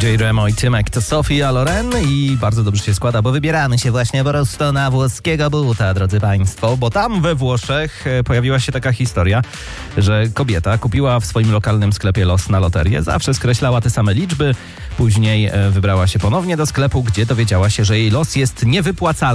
DJ Remo i Tymek to Sofia Loren i bardzo dobrze się składa, bo wybieramy się właśnie prosto na włoskiego buta, drodzy państwo, bo tam we Włoszech pojawiła się taka historia, że kobieta kupiła w swoim lokalnym sklepie los na loterię, zawsze skreślała te same liczby, później wybrała się ponownie do sklepu, gdzie dowiedziała się, że jej los jest niewypłacalny.